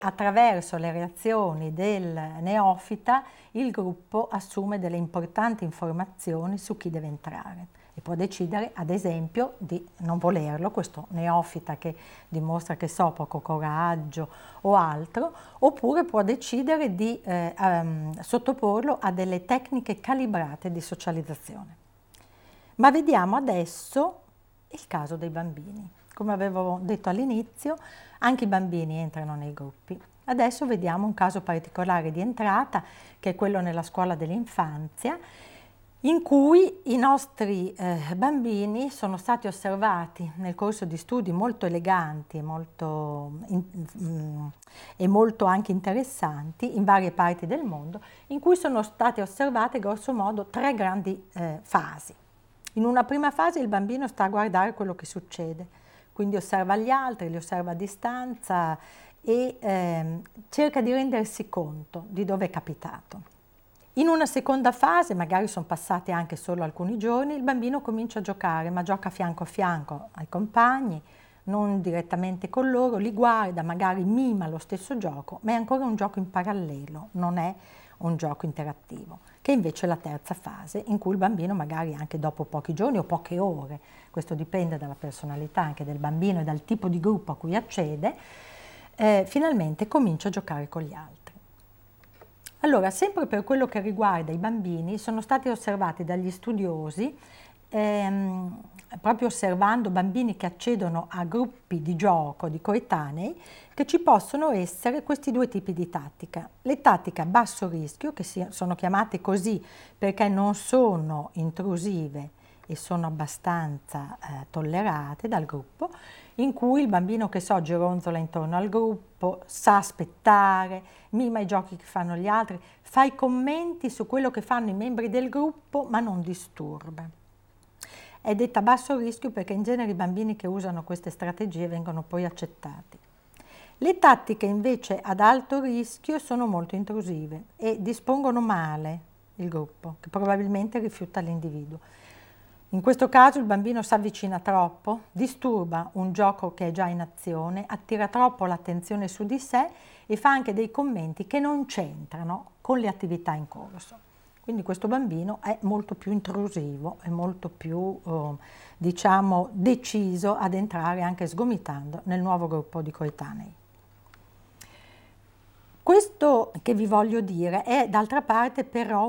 Attraverso le reazioni del neofita il gruppo assume delle importanti informazioni su chi deve entrare e può decidere ad esempio di non volerlo, questo neofita che dimostra che so poco coraggio o altro, oppure può decidere di sottoporlo a delle tecniche calibrate di socializzazione. Ma vediamo adesso il caso dei bambini. Come avevo detto all'inizio, anche i bambini entrano nei gruppi. Adesso vediamo un caso particolare di entrata, che è quello nella scuola dell'infanzia, in cui i nostri bambini sono stati osservati nel corso di studi molto eleganti e molto anche interessanti in varie parti del mondo, in cui sono state osservate grosso modo 3 grandi fasi. In una prima fase il bambino sta a guardare quello che succede, quindi osserva gli altri, li osserva a distanza e cerca di rendersi conto di dove è capitato. In una seconda fase, magari sono passati anche solo alcuni giorni, il bambino comincia a giocare, ma gioca fianco a fianco ai compagni, non direttamente con loro, li guarda, magari mima lo stesso gioco, ma è ancora un gioco in parallelo, non è un gioco interattivo, che invece è la terza fase, in cui il bambino magari anche dopo pochi giorni o poche ore, questo dipende dalla personalità anche del bambino e dal tipo di gruppo a cui accede, finalmente comincia a giocare con gli altri. Allora, sempre per quello che riguarda i bambini, sono stati osservati dagli studiosi, proprio osservando bambini che accedono a gruppi di gioco di coetanei, che ci possono essere questi 2 tipi di tattica. Le tattiche a basso rischio, che sono chiamate così perché non sono intrusive e sono abbastanza tollerate dal gruppo, in cui il bambino, che so, gironzola intorno al gruppo, sa aspettare, mima i giochi che fanno gli altri, fa i commenti su quello che fanno i membri del gruppo, ma non disturba. È detta basso rischio perché in genere i bambini che usano queste strategie vengono poi accettati. Le tattiche invece ad alto rischio sono molto intrusive e dispongono male il gruppo, che probabilmente rifiuta l'individuo. In questo caso il bambino si avvicina troppo, disturba un gioco che è già in azione, attira troppo l'attenzione su di sé e fa anche dei commenti che non c'entrano con le attività in corso. Quindi questo bambino è molto più intrusivo, è molto più, diciamo, deciso ad entrare anche sgomitando nel nuovo gruppo di coetanei. Questo che vi voglio dire è d'altra parte però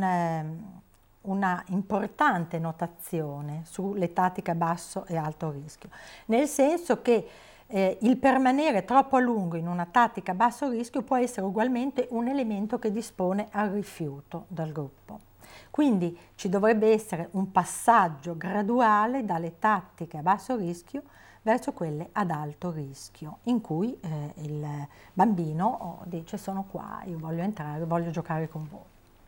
una importante notazione sulle tattiche a basso e alto rischio, nel senso che il permanere troppo a lungo in una tattica a basso rischio può essere ugualmente un elemento che dispone al rifiuto dal gruppo. Quindi ci dovrebbe essere un passaggio graduale dalle tattiche a basso rischio verso quelle ad alto rischio, in cui il bambino dice: sono qua, io voglio entrare, voglio giocare con voi.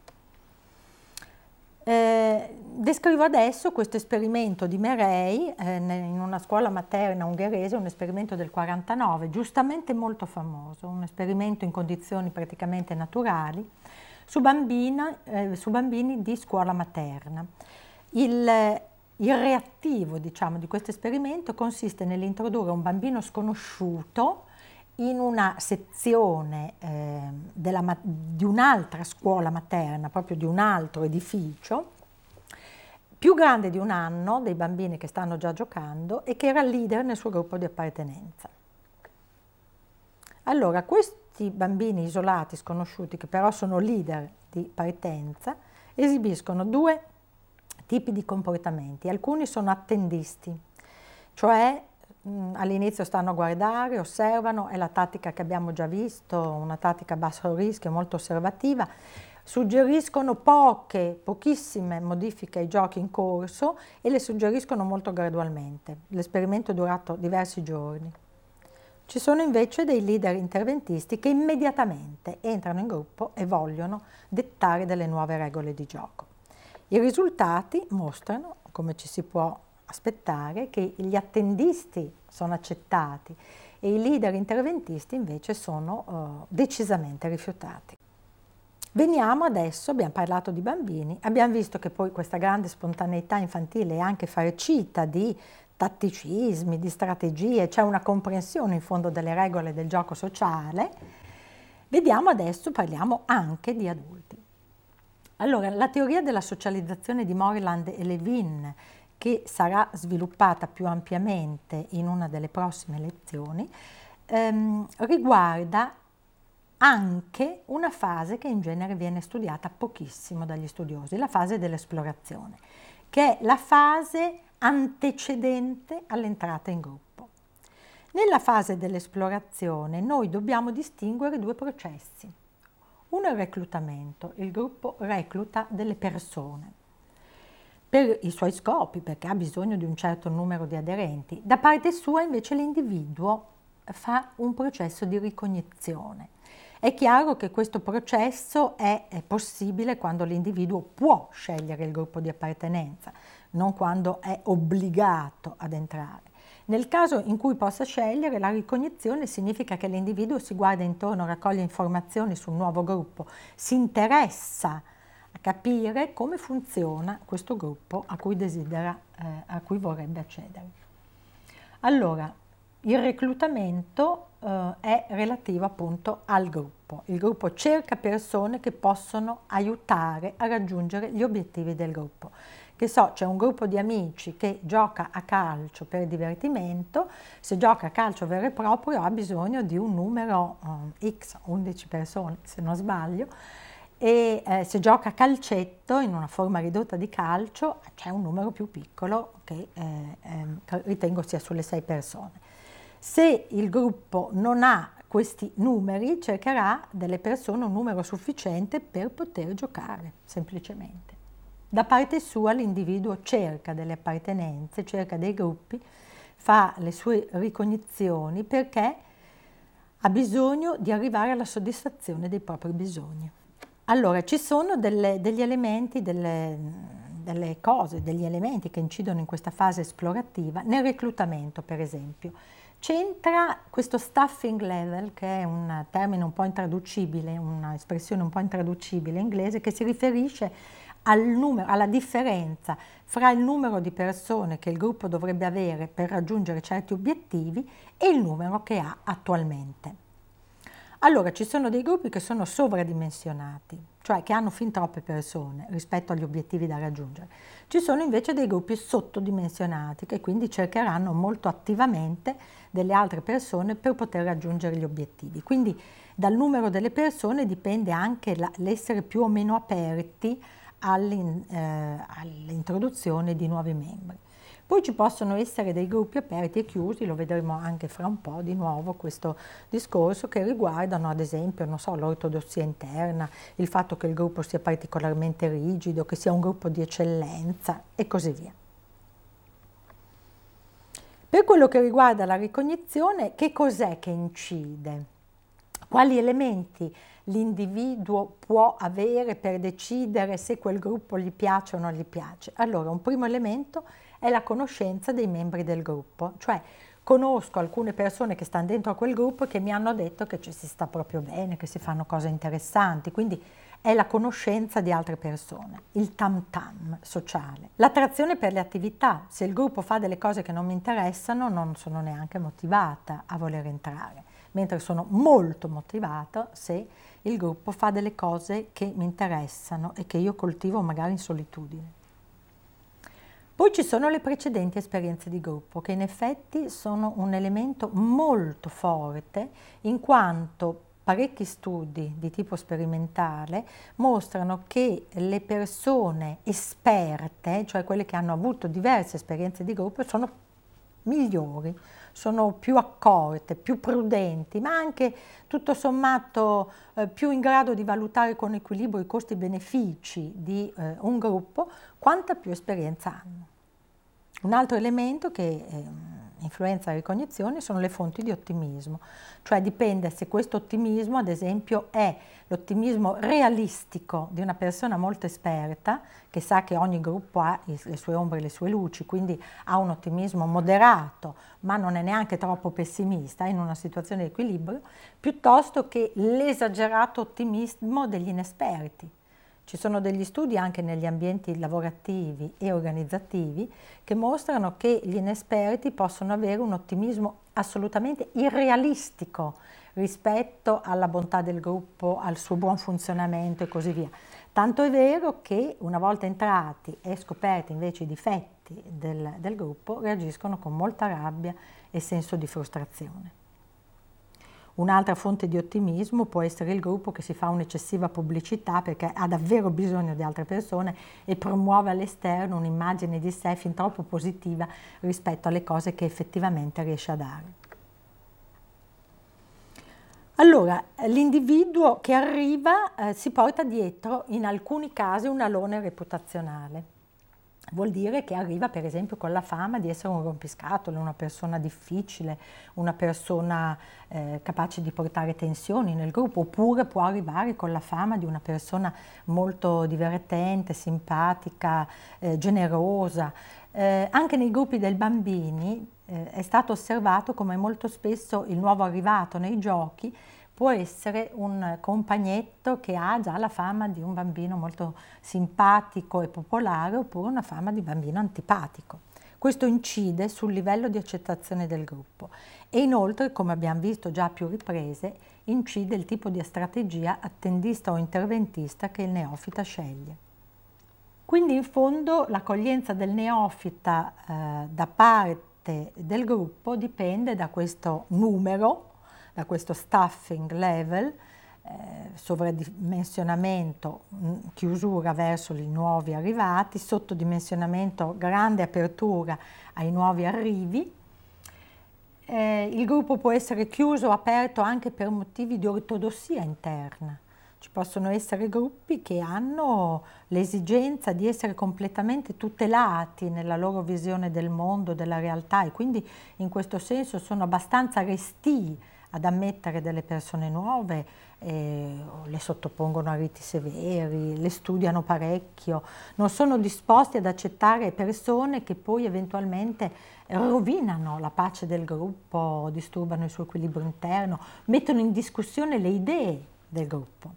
Descrivo adesso questo esperimento di Merey in una scuola materna ungherese, un esperimento del 49, giustamente molto famoso, un esperimento in condizioni praticamente naturali su bambini di scuola materna. Il reattivo, diciamo, di questo esperimento consiste nell'introdurre un bambino sconosciuto in una sezione di un'altra scuola materna, proprio di un altro edificio, più grande di 1 anno, dei bambini che stanno già giocando e che era leader nel suo gruppo di appartenenza. Allora, questi bambini isolati, sconosciuti, che però sono leader di partenza, esibiscono 2 tipi di comportamenti. Alcuni sono attendisti, cioè all'inizio stanno a guardare, osservano, è la tattica che abbiamo già visto, una tattica a basso rischio, molto osservativa, suggeriscono pochissime modifiche ai giochi in corso e le suggeriscono molto gradualmente. L'esperimento è durato diversi giorni. Ci sono invece dei leader interventisti che immediatamente entrano in gruppo e vogliono dettare delle nuove regole di gioco. I risultati mostrano, come ci si può aspettare, che gli attendisti sono accettati e i leader interventisti invece sono decisamente rifiutati. Veniamo adesso, abbiamo parlato di bambini, abbiamo visto che poi questa grande spontaneità infantile è anche farcita di tatticismi, di strategie, c'è una comprensione in fondo delle regole del gioco sociale. Vediamo adesso, parliamo anche di adulti. Allora, la teoria della socializzazione di Moreland e Levin, che sarà sviluppata più ampiamente in una delle prossime lezioni, riguarda anche una fase che in genere viene studiata pochissimo dagli studiosi, la fase dell'esplorazione, che è la fase antecedente all'entrata in gruppo. Nella fase dell'esplorazione noi dobbiamo distinguere due processi. Uno è il reclutamento, il gruppo recluta delle persone per i suoi scopi, perché ha bisogno di un certo numero di aderenti. Da parte sua invece l'individuo fa un processo di ricognizione. È chiaro che questo processo è possibile quando l'individuo può scegliere il gruppo di appartenenza, non quando è obbligato ad entrare. Nel caso in cui possa scegliere, la ricognizione significa che l'individuo si guarda intorno, raccoglie informazioni sul nuovo gruppo, si interessa a capire come funziona questo gruppo a cui vorrebbe accedere. Allora, il reclutamento è relativo appunto al gruppo. Il gruppo cerca persone che possono aiutare a raggiungere gli obiettivi del gruppo. Che so, c'è un gruppo di amici che gioca a calcio per divertimento, se gioca a calcio vero e proprio ha bisogno di un numero X, 11 persone se non sbaglio, e se gioca a calcetto in una forma ridotta di calcio c'è un numero più piccolo che ritengo sia sulle 6 persone. Se il gruppo non ha questi numeri, cercherà delle persone un numero sufficiente per poter giocare, semplicemente. Da parte sua l'individuo cerca delle appartenenze, cerca dei gruppi, fa le sue ricognizioni perché ha bisogno di arrivare alla soddisfazione dei propri bisogni. Allora, ci sono degli elementi, delle cose, degli elementi che incidono in questa fase esplorativa. Nel reclutamento, per esempio, c'entra questo staffing level, che è un termine un po' intraducibile, un'espressione un po' intraducibile inglese, che si riferisce alla differenza fra il numero di persone che il gruppo dovrebbe avere per raggiungere certi obiettivi e il numero che ha attualmente. Allora, ci sono dei gruppi che sono sovradimensionati, cioè che hanno fin troppe persone rispetto agli obiettivi da raggiungere. Ci sono invece dei gruppi sottodimensionati che quindi cercheranno molto attivamente delle altre persone per poter raggiungere gli obiettivi. Quindi dal numero delle persone dipende anche l'essere più o meno aperti all'introduzione di nuovi membri. Poi ci possono essere dei gruppi aperti e chiusi, lo vedremo anche fra un po' di nuovo questo discorso, che riguardano ad esempio, non so, l'ortodossia interna, il fatto che il gruppo sia particolarmente rigido, che sia un gruppo di eccellenza e così via. Per quello che riguarda la ricognizione, che cos'è che incide? Quali elementi l'individuo può avere per decidere se quel gruppo gli piace o non gli piace? Allora, un primo elemento è la conoscenza dei membri del gruppo, cioè conosco alcune persone che stanno dentro a quel gruppo e che mi hanno detto che ci si sta proprio bene, che si fanno cose interessanti, quindi è la conoscenza di altre persone, il tam tam sociale. L'attrazione per le attività, se il gruppo fa delle cose che non mi interessano non sono neanche motivata a voler entrare, mentre sono molto motivata se il gruppo fa delle cose che mi interessano e che io coltivo magari in solitudine. Poi ci sono le precedenti esperienze di gruppo, che in effetti sono un elemento molto forte, in quanto parecchi studi di tipo sperimentale mostrano che le persone esperte, cioè quelle che hanno avuto diverse esperienze di gruppo, sono migliori, sono più accorte, più prudenti, ma anche tutto sommato più in grado di valutare con equilibrio i costi-benefici di un gruppo, quanta più esperienza hanno. Un altro elemento che influenza la ricognizione sono le fonti di ottimismo, cioè dipende se questo ottimismo, ad esempio, è l'ottimismo realistico di una persona molto esperta, che sa che ogni gruppo ha le sue ombre e le sue luci, quindi ha un ottimismo moderato, ma non è neanche troppo pessimista, è in una situazione di equilibrio, piuttosto che l'esagerato ottimismo degli inesperti. Ci sono degli studi anche negli ambienti lavorativi e organizzativi che mostrano che gli inesperti possono avere un ottimismo assolutamente irrealistico rispetto alla bontà del gruppo, al suo buon funzionamento e così via. Tanto è vero che una volta entrati e scoperti invece i difetti del gruppo, reagiscono con molta rabbia e senso di frustrazione. Un'altra fonte di ottimismo può essere il gruppo che si fa un'eccessiva pubblicità perché ha davvero bisogno di altre persone e promuove all'esterno un'immagine di sé fin troppo positiva rispetto alle cose che effettivamente riesce a dare. Allora, l'individuo che arriva si porta dietro in alcuni casi un alone reputazionale. Vuol dire che arriva per esempio con la fama di essere un rompiscatole, una persona difficile, una persona capace di portare tensioni nel gruppo, oppure può arrivare con la fama di una persona molto divertente, simpatica, generosa. Anche nei gruppi dei bambini è stato osservato come molto spesso il nuovo arrivato nei giochi può essere un compagnetto che ha già la fama di un bambino molto simpatico e popolare, oppure una fama di bambino antipatico. Questo incide sul livello di accettazione del gruppo e inoltre, come abbiamo visto già a più riprese, incide il tipo di strategia attendista o interventista che il neofita sceglie. Quindi in fondo l'accoglienza del neofita da parte del gruppo dipende da questo numero, da questo staffing level, sovradimensionamento, chiusura verso i nuovi arrivati, sottodimensionamento, grande apertura ai nuovi arrivi. Il gruppo può essere chiuso o aperto anche per motivi di ortodossia interna. Ci possono essere gruppi che hanno l'esigenza di essere completamente tutelati nella loro visione del mondo, della realtà, e quindi in questo senso sono abbastanza restii ad ammettere delle persone nuove, le sottopongono a riti severi, le studiano parecchio, non sono disposti ad accettare persone che poi eventualmente rovinano la pace del gruppo, disturbano il suo equilibrio interno, mettono in discussione le idee del gruppo.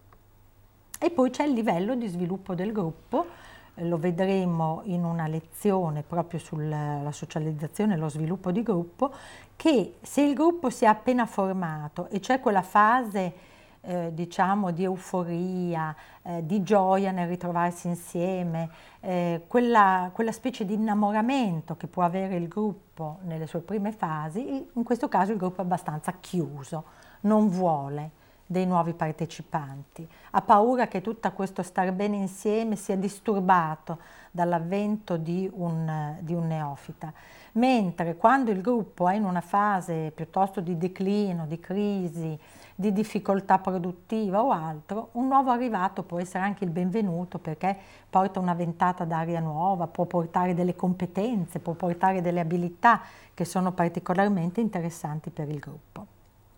E poi c'è il livello di sviluppo del gruppo, lo vedremo in una lezione proprio sulla socializzazione e lo sviluppo di gruppo, che se il gruppo si è appena formato e c'è quella fase diciamo di euforia, di gioia nel ritrovarsi insieme, quella specie di innamoramento che può avere il gruppo nelle sue prime fasi, in questo caso il gruppo è abbastanza chiuso, non vuole dei nuovi partecipanti, ha paura che tutto questo star bene insieme sia disturbato dall'avvento di un neofita, mentre quando il gruppo è in una fase piuttosto di declino, di crisi, di difficoltà produttiva o altro, un nuovo arrivato può essere anche il benvenuto perché porta una ventata d'aria nuova, può portare delle competenze, può portare delle abilità che sono particolarmente interessanti per il gruppo.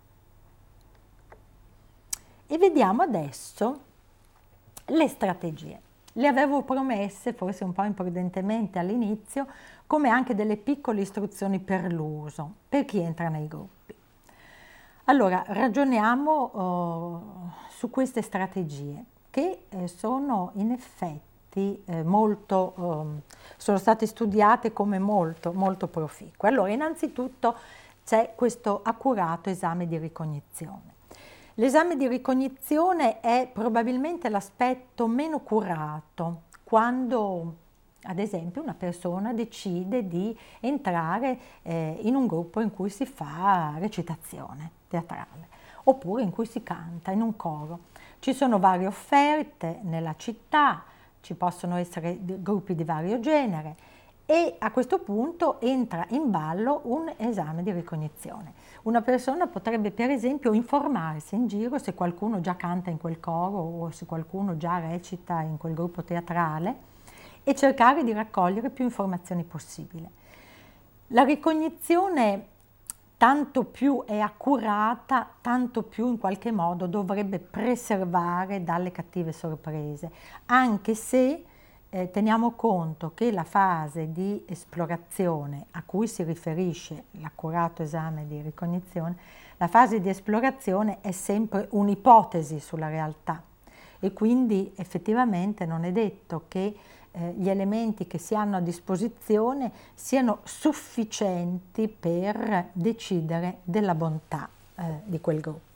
E vediamo adesso le strategie. Le avevo promesse, forse un po' imprudentemente all'inizio, come anche delle piccole istruzioni per l'uso, per chi entra nei gruppi. Allora, ragioniamo su queste strategie che sono in effetti sono state studiate come molto proficue. Allora, innanzitutto c'è questo accurato esame di ricognizione. L'esame di ricognizione è probabilmente l'aspetto meno curato quando, ad esempio, una persona decide di entrare in un gruppo in cui si fa recitazione teatrale, oppure in cui si canta in un coro. Ci sono varie offerte nella città, ci possono essere gruppi di vario genere e a questo punto entra in ballo un esame di ricognizione. Una persona potrebbe per esempio informarsi in giro se qualcuno già canta in quel coro o se qualcuno già recita in quel gruppo teatrale e cercare di raccogliere più informazioni possibile. La ricognizione tanto più è accurata, tanto più in qualche modo dovrebbe preservare dalle cattive sorprese, anche se teniamo conto che la fase di esplorazione a cui si riferisce l'accurato esame di ricognizione, la fase di esplorazione è sempre un'ipotesi sulla realtà. e quindi effettivamente non è detto che gli elementi che si hanno a disposizione siano sufficienti per decidere della bontà di quel gruppo.